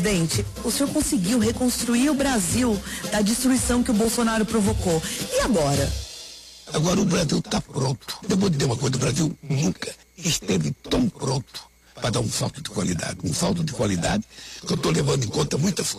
Presidente, o senhor conseguiu reconstruir o Brasil da destruição que o Bolsonaro provocou. E agora? Agora o Brasil está pronto. Eu vou dizer uma coisa, o Brasil nunca esteve tão pronto para dar um salto de qualidade. Um salto de qualidade que eu estou levando em conta muitas